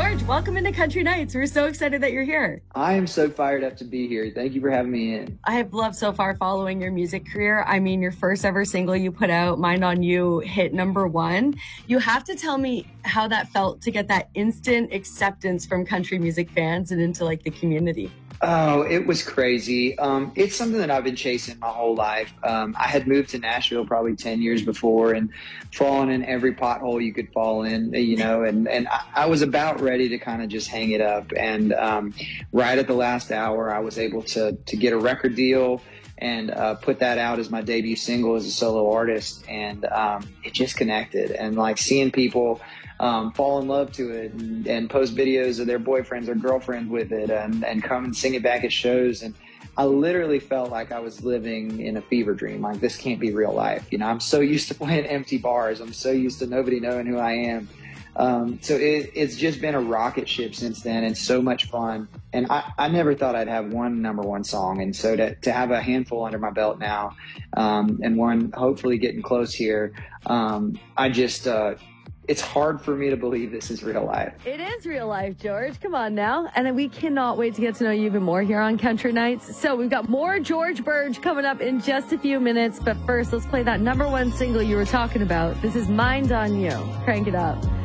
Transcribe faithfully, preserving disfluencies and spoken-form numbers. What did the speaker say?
George, welcome into Country Nights. We're so excited that you're here. I am so fired up to be here. Thank you for having me in. I have loved so far following your music career. I mean, your first ever single you put out, Mind on You, hit number one. You have to tell me how that felt to get that instant acceptance from country music fans and into like the community. Oh, it was crazy. Um, it's something that I've been chasing my whole life. Um, I had moved to Nashville probably ten years before and fallen in every pothole you could fall in, you know, and, and I, I was about ready to kind of just hang it up. And um, right at the last hour, I was able to, to get a record deal and uh, put that out as my debut single as a solo artist. And um, it just connected. And like seeing people Um, fall in love to it and, and post videos of their boyfriends or girlfriends with it and, and come and sing it back at shows. And I literally felt like I was living in a fever dream. Like, this can't be real life. You know, I'm so used to playing empty bars. I'm so used to nobody knowing who I am. Um, so it, it's just been a rocket ship since then, and so much fun. And I, I never thought I'd have one number one song. And so to, to have a handful under my belt now, um, and one hopefully getting close here, um, I just, uh, it's hard for me to believe this is real life. It is real life, George. Come on now. And we cannot wait to get to know you even more here on Country Nights. So we've got more George Burge coming up in just a few minutes. But first, let's play that number one single you were talking about. This is Mind on You. Crank it up.